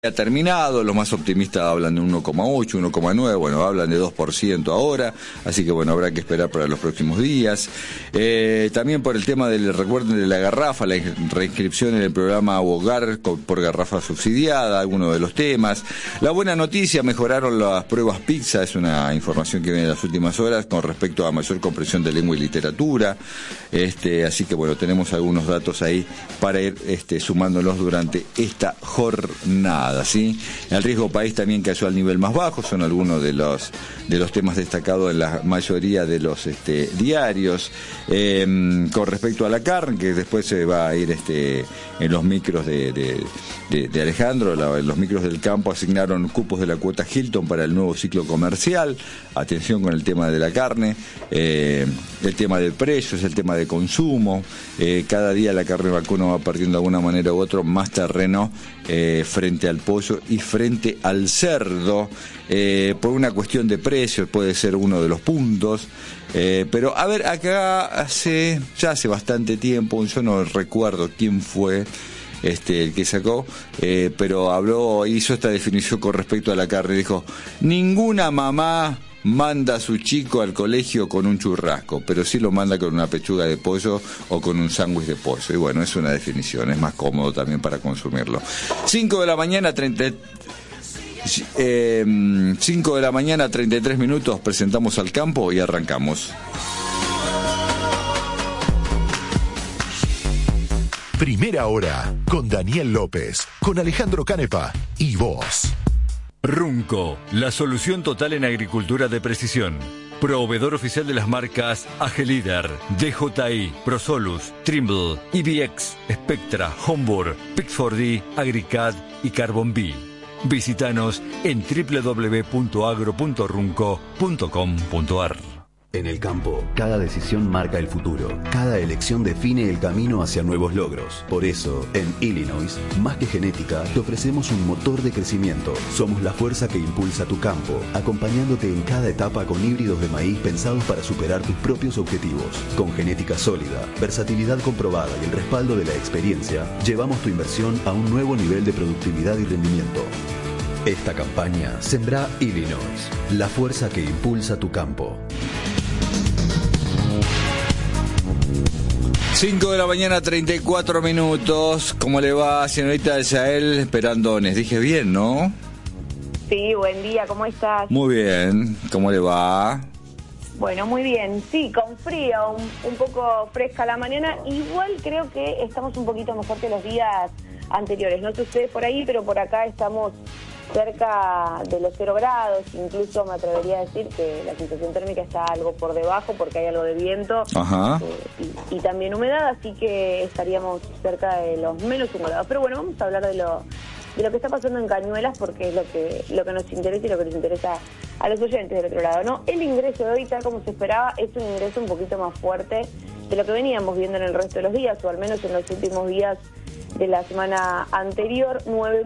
Ha terminado, los más optimistas hablan de 1,8, 1,9, bueno, hablan de 2% ahora, así que bueno, habrá que esperar para los próximos días. También por el tema del recuerdo de la garrafa, la reinscripción en el programa Hogar por garrafa subsidiada, algunos de los temas. La buena noticia, mejoraron las pruebas PISA, es una información que viene de las últimas horas con respecto a mayor comprensión de lengua y literatura, así que bueno, tenemos algunos datos ahí para ir sumándolos durante esta jornada. ¿Sí? El riesgo país también cayó al nivel más bajo, son algunos de los temas destacados en la mayoría de los diarios. Con respecto a la carne, que después se va a ir en los micros de Alejandro, los micros del campo asignaron cupos de la cuota Hilton para el nuevo ciclo comercial. Atención con el tema de la carne, el tema de precios, el tema de consumo. Cada día la carne vacuna va perdiendo de alguna manera u otra más terreno frente al pollo y frente al cerdo, por una cuestión de precios, puede ser uno de los puntos. Pero a ver, acá hace bastante tiempo, yo no recuerdo quién fue el que sacó, pero hizo esta definición con respecto a la carne. Dijo: ninguna mamá manda a su chico al colegio con un churrasco, pero sí lo manda con una pechuga de pollo o con un sándwich de pollo. Y bueno, es una definición, es más cómodo también para consumirlo. 5 de la mañana, 33 minutos, presentamos al campo y arrancamos. Primera hora, con Daniel López, con Alejandro Canepa y vos. Runco, la solución total en agricultura de precisión. Proveedor oficial de las marcas Agelider, DJI, Prosolus, Trimble, EBX, Spectra, Homburg, Pix4D, Agricad y Carbon B. Visítanos en www.agro.runco.com.ar. En el campo, cada decisión marca el futuro. Cada elección define el camino hacia nuevos logros. Por eso, en Illinois, más que genética, te ofrecemos un motor de crecimiento. Somos la fuerza que impulsa tu campo, acompañándote en cada etapa con híbridos de maíz pensados para superar tus propios objetivos. Con genética sólida, versatilidad comprobada y el respaldo de la experiencia, llevamos tu inversión a un nuevo nivel de productividad y rendimiento. Esta campaña Sembrá Illinois, la fuerza que impulsa tu campo. 5 de la mañana, 34 minutos. ¿Cómo le va, señorita Yael Perandones? Dije bien, ¿no? Sí, buen día, ¿cómo estás? Muy bien, ¿cómo le va? Bueno, muy bien, sí, con frío, un poco fresca la mañana. Igual creo que estamos un poquito mejor que los días anteriores. No sé ustedes por ahí, pero por acá estamos cerca de los 0 grados, incluso me atrevería a decir que la sensación térmica está algo por debajo porque hay algo de viento. Ajá. Y también humedad, así que estaríamos cerca de los menos 1 grado. Pero bueno, vamos a hablar de lo que está pasando en Cañuelas, porque es lo que nos interesa y lo que les interesa a los oyentes del otro lado, ¿no? El ingreso de hoy, tal como se esperaba, es un ingreso un poquito más fuerte de lo que veníamos viendo en el resto de los días, o al menos en los últimos días de la semana anterior.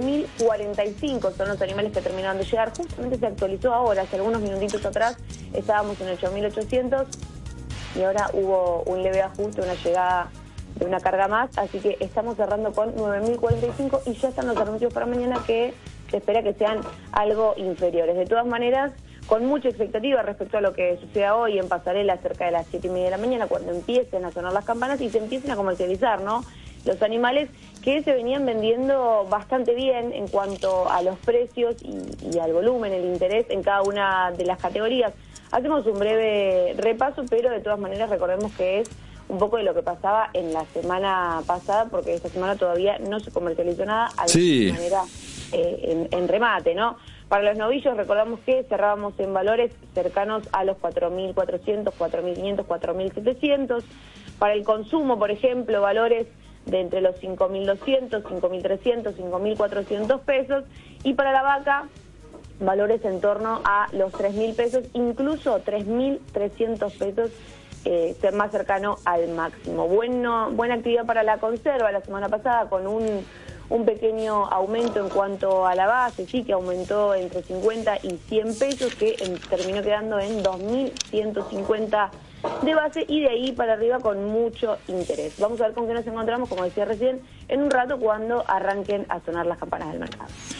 9.045 son los animales que terminaron de llegar. Justamente se actualizó ahora, hace algunos minutitos atrás estábamos en 8.800 y ahora hubo un leve ajuste, una llegada de una carga más, así que estamos cerrando con 9.045 y ya están los anuncios para mañana que se espera que sean algo inferiores. De todas maneras, con mucha expectativa respecto a lo que suceda hoy en Pasarela cerca de las 7:30 de la mañana, cuando empiecen a sonar las campanas y se empiecen a comercializar, ¿no?, los animales que se venían vendiendo bastante bien en cuanto a los precios y al volumen, el interés en cada una de las categorías. Hacemos un breve repaso, pero de todas maneras recordemos que es un poco de lo que pasaba en la semana pasada, porque esta semana todavía no se comercializó nada de manera en remate, ¿no? Para los novillos recordamos que cerrábamos en valores cercanos a los 4.400, 4.500, 4.700. Para el consumo, por ejemplo, valores de entre los 5.200, 5.300, 5.400 pesos, y para la vaca valores en torno a los 3.000 pesos, incluso 3.300 pesos, ser más cercano al máximo. Buena actividad para la conserva la semana pasada, con un pequeño aumento en cuanto a la base, sí, que aumentó entre 50 y 100 pesos, que terminó quedando en 2.150 de base, y de ahí para arriba con mucho interés. Vamos a ver con qué nos encontramos, como decía recién, en un rato cuando arranquen a sonar las campanas del mercado.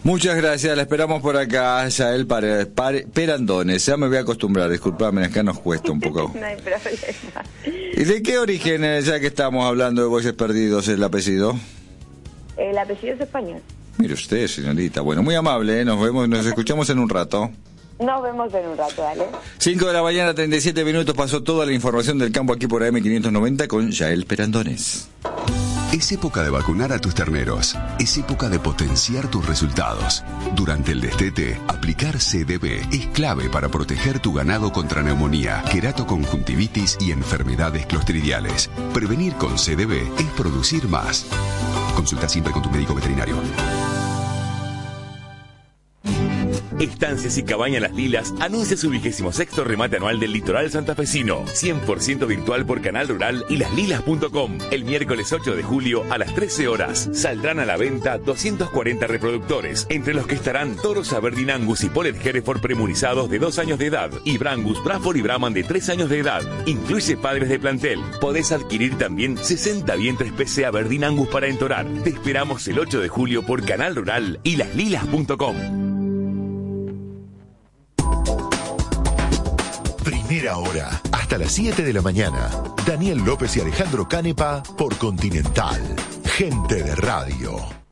Muchas gracias, la esperamos por acá, Yael Perandones. Ya me voy a acostumbrar, disculpame, acá nos cuesta un poco. No hay problema. ¿Y de qué origen, ya que estamos hablando de Bueyes Perdidos, el apellido? El apellido es español. Mire usted, señorita. Bueno, muy amable, nos escuchamos en un rato. Nos vemos en un rato, dale. 5 de la mañana, 37 minutos, pasó toda la información del campo aquí por AM590 con Yael Perandones. Es época de vacunar a tus terneros. Es época de potenciar tus resultados. Durante el destete, aplicar CDB es clave para proteger tu ganado contra neumonía, queratoconjuntivitis y enfermedades clostridiales. Prevenir con CDB es producir más. Consulta siempre con tu médico veterinario. Estancias y Cabaña Las Lilas anuncia su 26º remate anual del litoral santafesino. 100% virtual por Canal Rural y laslilas.com. El miércoles 8 de julio a las 13 horas. Saldrán a la venta 240 reproductores, entre los que estarán toros Aberdeen Angus y Polled Hereford premurizados de 2 años de edad y Brangus, Braford y Brahman de 3 años de edad. Incluye padres de plantel. Podés adquirir también 60 vientres PC Aberdeen Angus para entorar. Te esperamos el 8 de julio por Canal Rural y laslilas.com. Primera hora, hasta las 7 de la mañana. Daniel López y Alejandro Canepa por Continental. Gente de radio.